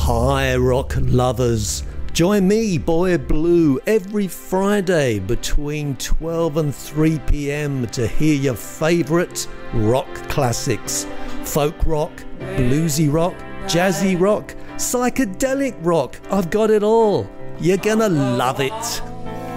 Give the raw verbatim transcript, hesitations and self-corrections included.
Hi rock lovers, join me Boy Blue every Friday between twelve and three p m to hear your favourite rock classics. Folk rock, bluesy rock, jazzy rock, psychedelic rock, I've got it all. You're gonna love it.